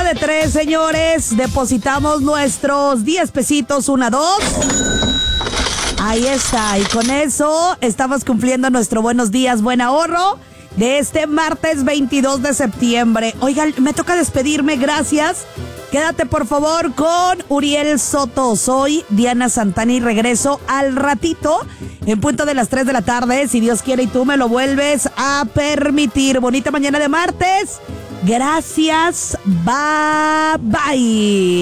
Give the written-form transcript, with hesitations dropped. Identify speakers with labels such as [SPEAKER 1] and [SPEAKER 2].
[SPEAKER 1] de 3, señores. Depositamos nuestros 10 pesitos, 1, 2. Ahí está. Y con eso estamos cumpliendo nuestro buenos días, buen ahorro de este martes 22 de septiembre. Oigan, me toca despedirme. Gracias. Quédate, por favor, con Uriel Soto. Soy Diana Santana y regreso al ratito en punto de las 3 de la tarde, si Dios quiere y tú me lo vuelves a permitir. Bonita mañana de martes. Gracias. Bye, bye.